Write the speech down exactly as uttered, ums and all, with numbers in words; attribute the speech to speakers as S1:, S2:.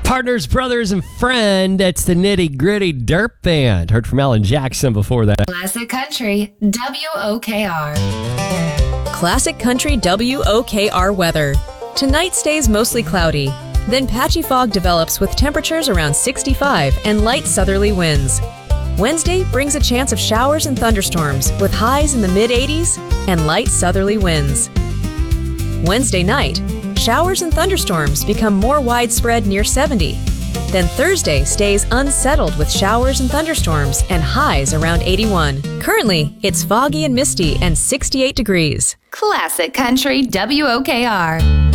S1: Partners, brothers, and friend. It's the Nitty Gritty Derp Band. Heard from Alan Jackson before that.
S2: Classic Country, W O K R.
S3: Classic Country W O K R weather. Tonight stays mostly cloudy. Then patchy fog develops with temperatures around sixty-five and light southerly winds. Wednesday brings a chance of showers and thunderstorms with highs in the mid eighties and light southerly winds. Wednesday night, showers and thunderstorms become more widespread near seventy. Then Thursday stays unsettled with showers and thunderstorms and highs around eighty-one. Currently, it's foggy and misty and sixty-eight degrees.
S2: Classic Country, W O K R.